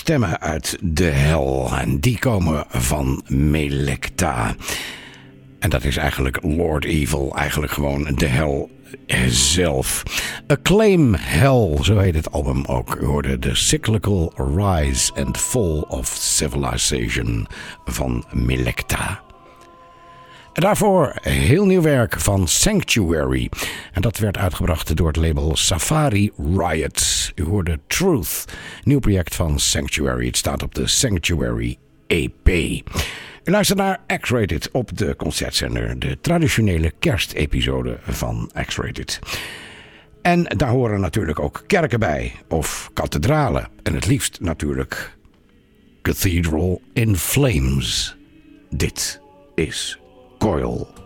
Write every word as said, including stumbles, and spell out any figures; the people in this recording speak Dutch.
stemmen uit de hel. En die komen van Melecta. En dat is eigenlijk Lord Evil. Eigenlijk gewoon de hel zelf. Acclaim Hell, zo heet het album ook. U hoorde The Cyclical Rise and Fall of Civilization van Melecta. En daarvoor heel nieuw werk van Sanctuary. En dat werd uitgebracht door het label Safari Riot. U hoorde Truth, nieuw project van Sanctuary. Het staat op de Sanctuary E P. U luistert naar X-Rated op de concertzender. De traditionele kerstepisode van X-Rated. En daar horen natuurlijk ook kerken bij. Of kathedralen. En het liefst natuurlijk Cathedral in Flames. Dit is Coil